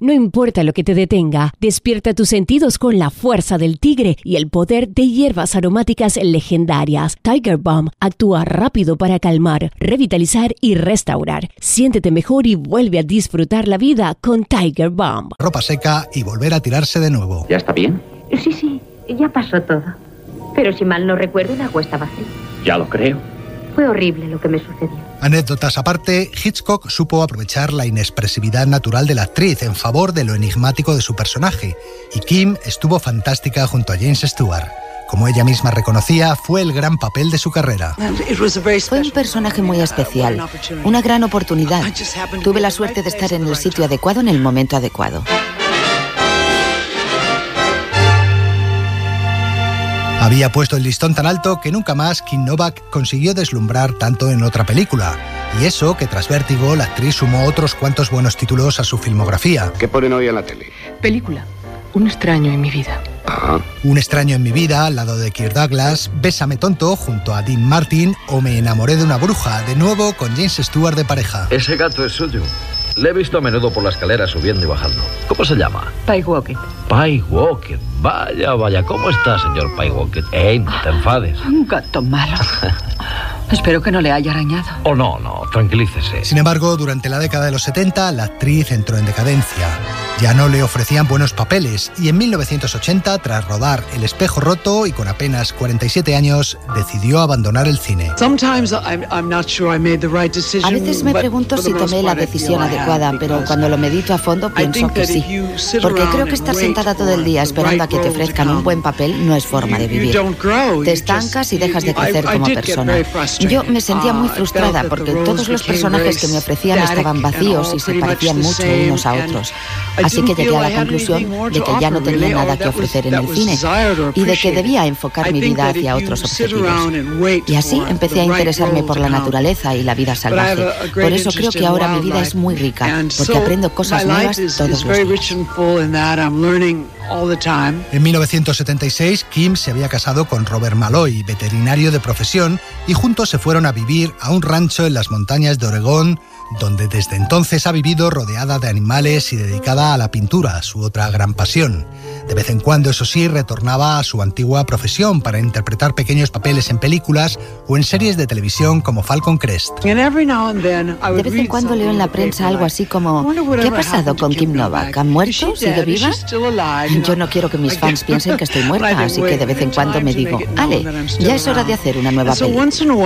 No importa lo que te detenga, despierta tus sentidos con la fuerza del tigre y el poder de hierbas aromáticas legendarias. Tiger Balm actúa rápido para calmar, revitalizar y restaurar. Siéntete mejor y vuelve a disfrutar la vida con Tiger Balm. Ropa seca y volver a tirarse de nuevo. ¿Ya está bien? Sí, ya pasó todo. Pero si mal no recuerdo, el agua estaba fría. Ya lo creo. Fue horrible lo que me sucedió. Anécdotas aparte, Hitchcock supo aprovechar la inexpresividad natural de la actriz en favor de lo enigmático de su personaje, y Kim estuvo fantástica junto a James Stewart. Como ella misma reconocía, fue el gran papel de su carrera. Fue un personaje muy especial, una gran oportunidad. Tuve la suerte de estar en el sitio adecuado en el momento adecuado. Había puesto el listón tan alto que nunca más Kim Novak consiguió deslumbrar tanto en otra película. Y eso que tras Vértigo la actriz sumó otros cuantos buenos títulos a su filmografía. ¿Qué ponen hoy en la tele? Película. Un extraño en mi vida. Un extraño en mi vida, al lado de Kirk Douglas, Bésame tonto, junto a Dean Martin, o Me enamoré de una bruja, de nuevo con James Stewart de pareja. Ese gato es suyo. Le he visto a menudo por la escalera subiendo y bajando. ¿Cómo se llama? Pie Walker. Pie Walker. Vaya, ¿cómo está, señor Pie Walker? No te enfades. Un gato malo. Espero que no le haya arañado. Oh, no, tranquilícese. Sin embargo, durante la década de los 70, la actriz entró en decadencia. Ya no le ofrecían buenos papeles y en 1980, tras rodar El espejo roto y con apenas 47 años, decidió abandonar el cine. A veces me pregunto si tomé la decisión adecuada, pero cuando lo medito a fondo pienso que sí. Porque creo que estar sentada todo el día esperando a que te ofrezcan un buen papel no es forma de vivir. Te estancas y dejas de crecer como persona. Yo me sentía muy frustrada porque todos los personajes que me ofrecían estaban vacíos y se parecían mucho unos a otros. Así que llegué a la conclusión de que ya no tenía nada que ofrecer en el cine y de que debía enfocar mi vida hacia otros objetivos. Y así empecé a interesarme por la naturaleza y la vida salvaje. Por eso creo que ahora mi vida es muy rica, porque aprendo cosas nuevas todos los días. En 1976, Kim se había casado con Robert Malloy, veterinario de profesión, y juntos se fueron a vivir a un rancho en las montañas de Oregón, donde desde entonces ha vivido rodeada de animales y dedicada a la pintura, su otra gran pasión. De vez en cuando, eso sí, retornaba a su antigua profesión para interpretar pequeños papeles en películas o en series de televisión como Falcon Crest. De vez en cuando leo en la prensa algo así como: ¿qué ha pasado con Kim Novak? ¿Ha muerto? ¿Sigue viva? Yo no quiero que mis fans piensen que estoy muerta, así que de vez en cuando me digo: Ale, ya es hora de hacer una nueva película.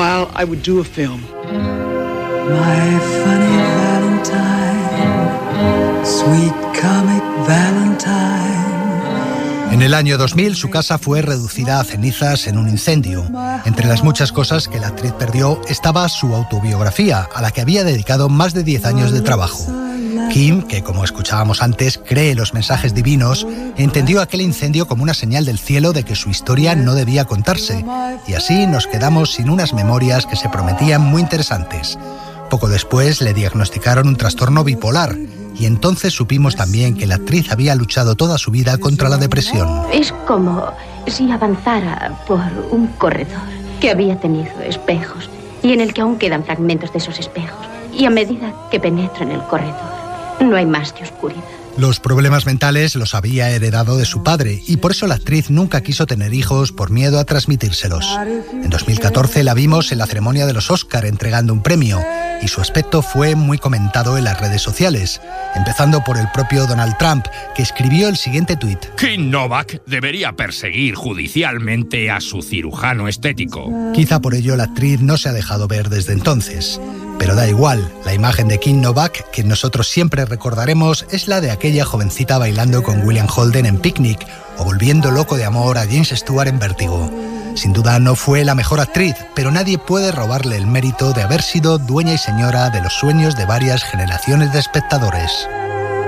My funny Valentine, sweet comic Valentine. En el año 2000 su casa fue reducida a cenizas en un incendio. Entre las muchas cosas que la actriz perdió estaba su autobiografía, a la que había dedicado más de 10 años de trabajo. Kim, que como escuchábamos antes cree los mensajes divinos, entendió aquel incendio como una señal del cielo de que su historia no debía contarse, y así nos quedamos sin unas memorias que se prometían muy interesantes. Poco después le diagnosticaron un trastorno bipolar y entonces supimos también que la actriz había luchado toda su vida contra la depresión. Es como si avanzara por un corredor que había tenido espejos y en el que aún quedan fragmentos de esos espejos. Y a medida que penetro en el corredor, no hay más que oscuridad. Los problemas mentales los había heredado de su padre y por eso la actriz nunca quiso tener hijos por miedo a transmitírselos. En 2014 la vimos en la ceremonia de los Oscar entregando un premio y su aspecto fue muy comentado en las redes sociales, empezando por el propio Donald Trump, que escribió el siguiente tuit: Kim Novak debería perseguir judicialmente a su cirujano estético. Quizá por ello la actriz no se ha dejado ver desde entonces. Pero da igual, la imagen de Kim Novak que nosotros siempre recordaremos es la de aquella jovencita bailando con William Holden en Picnic o volviendo loco de amor a James Stewart en Vértigo. Sin duda no fue la mejor actriz, pero nadie puede robarle el mérito de haber sido dueña y señora de los sueños de varias generaciones de espectadores.